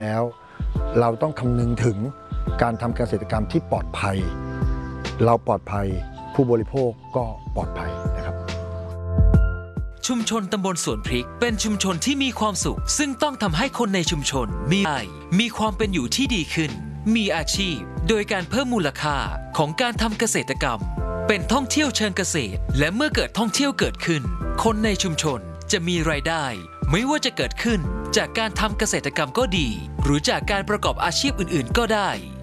แล้วเราต้องคำนึงถึงการทำเกษตรกรรมที่ปลอดภัยเราปลอดภัยผู้บริโภคก็ปลอดภัยนะครับชุมชนตำบลสวนพริกเป็นชุมชนที่มีความสุขซึ่งต้องทำให้คนในชุมชนมีความเป็นอยู่ที่ดีขึ้นมีอาชีพโดยการเพิ่มมูลค่าของการทำเกษตรกรรมเป็นท่องเที่ยวเชิงเกษตรและเมื่อเกิดท่องเที่ยวเกิดขึ้นคนในชุมชนจะมีรายได้ไม่ว่าจะเกิดขึ้นจากการทำเกษตรกรรมก็ดีหรือจากการประกอบอาชีพอื่นๆก็ได้